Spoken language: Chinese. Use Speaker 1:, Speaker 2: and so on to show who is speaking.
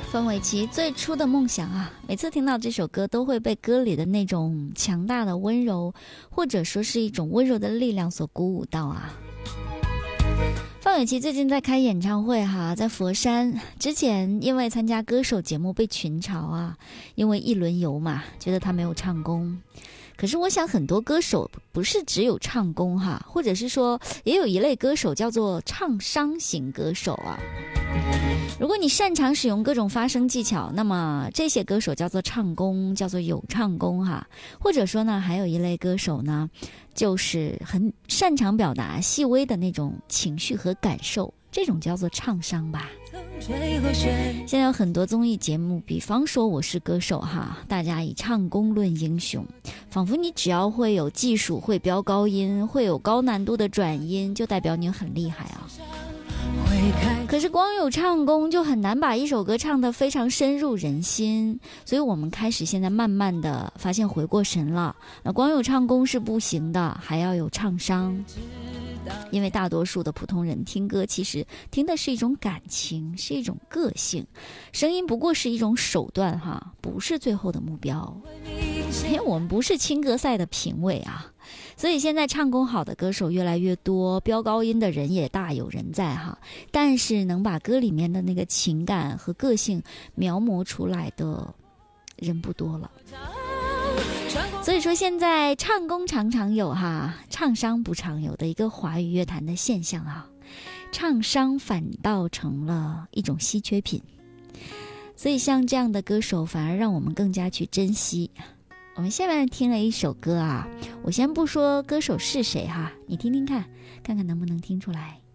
Speaker 1: 范玮琪最初的梦想啊，每次听到这首歌都会被歌里的那种强大的温柔，或者说是一种温柔的力量所鼓舞到啊。范玮琪最近在开演唱会哈，在佛山。之前因为参加歌手节目被群嘲啊，因为一轮游嘛，觉得他没有唱功。可是我想很多歌手不是只有唱功哈，或者是说也有一类歌手叫做唱商型歌手啊。如果你擅长使用各种发声技巧，那么这些歌手叫做唱功，叫做有唱功哈。或者说呢，还有一类歌手呢，就是很擅长表达细微的那种情绪和感受，这种叫做唱商吧。现在有很多综艺节目，比方说《我是歌手》哈，大家以唱功论英雄，仿佛你只要会有技术，会飙高音，会有高难度的转音，就代表你很厉害啊。可是光有唱功就很难把一首歌唱得非常深入人心，所以我们开始现在慢慢的发现回过神了，那光有唱功是不行的，还要有唱商。因为大多数的普通人听歌其实听的是一种感情，是一种个性，声音不过是一种手段哈，不是最后的目标。因为我们不是青歌赛的评委啊，所以现在唱功好的歌手越来越多，飙高音的人也大有人在哈，但是能把歌里面的那个情感和个性描摹出来的人不多了。所以说现在唱功常常有哈，唱商不常有的一个华语乐坛的现象啊，唱商反倒成了一种稀缺品。所以像这样的歌手反而让我们更加去珍惜。我们下面听了一首歌啊，我先不说歌手是谁哈，你听听看，看看能不能听出来。